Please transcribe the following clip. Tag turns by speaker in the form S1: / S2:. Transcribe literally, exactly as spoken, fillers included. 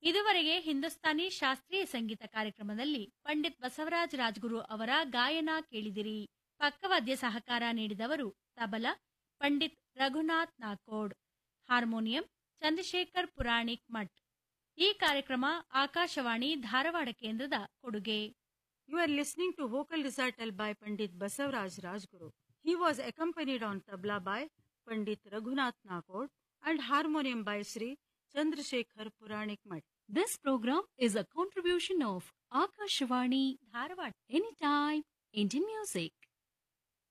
S1: ಇದುವರೆಗೆ ಹಿಂದೂಸ್ತಾನಿ ಶಾಸ್ತ್ರೀಯ ಸಂಗೀತ ಕಾರ್ಯಕ್ರಮದಲ್ಲಿ ಪಂಡಿತ್ ಬಸವರಾಜ ರಾಜಗುರು ಅವರ ಗಾಯನ ಕೇಳಿದಿರಿ. ಪಕ್ಕವಾದ್ಯ ಸಹಕಾರ ನೀಡಿದವರು ತಬಲಾ ಪಂಡಿತ್ ರಘುನಾಥ್ ನಾಕೋಡ್, ಹಾರ್ಮೋನಿಯಂ ಚಂದ್ರಶೇಖರ್ ಪುರಾಣಿಕ್ ಮಠ್. ಈ ಕಾರ್ಯಕ್ರಮ ಆಕಾಶವಾಣಿ ಧಾರವಾಡ ಕೇಂದ್ರದ ಕೊಡುಗೆ.
S2: You are listening to vocal recital by Pandit Basavaraj Rajguru. He was accompanied on tabla by Pandit Raghunath Nakod and harmonium by Sri Chandrasekhar Puranik Mat.
S3: This program is a contribution of Akashvani Dharwad. Anytime, Indian music.